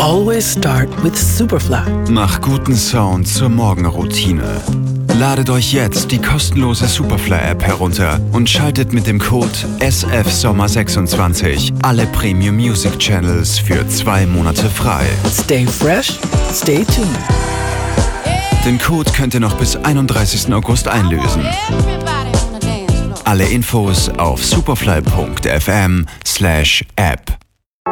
Always start with Superfly. Mach guten Sound zur Morgenroutine. Ladet euch jetzt die kostenlose Superfly-App herunter und schaltet mit dem Code SFSommer26 alle Premium Music Channels für 2 Monate frei. Stay fresh, stay tuned. Den Code könnt ihr noch bis 31. August einlösen. Alle Infos auf superfly.fm/app.